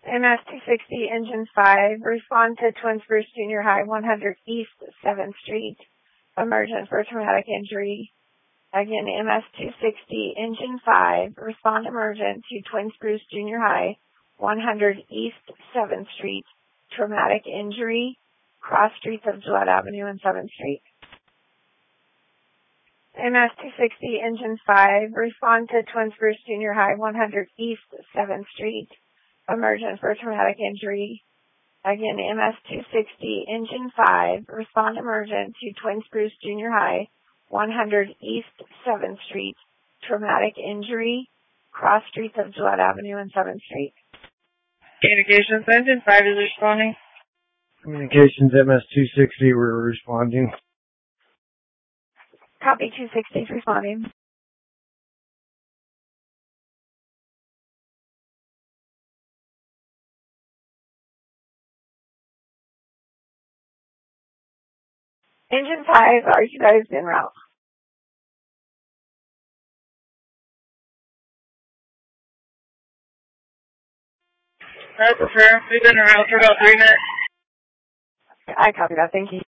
MS-260, Engine 5, respond to Twin Spruce Junior High, 100 East 7th Street, emergent for traumatic injury. Again, MS-260, Engine 5, respond emergent to Twin Spruce Junior High, 100 East 7th Street, traumatic injury, cross streets of Gillette Avenue and 7th Street. MS-260, Engine 5, respond to Twin Spruce Junior High, 100 East 7th Street, emergent for traumatic injury. Again, MS-260, Engine 5, respond emergent to Twin Spruce Junior High, 100 East 7th Street, traumatic injury, cross streets of Gillette Avenue and 7th Street. Communications, Engine 5 is responding. Communications, MS-260, we're responding. Copy, 260 is responding. Engine 5, are you guys en route? That's fair. We've been around for about 3 minutes. I copy that. Thank you.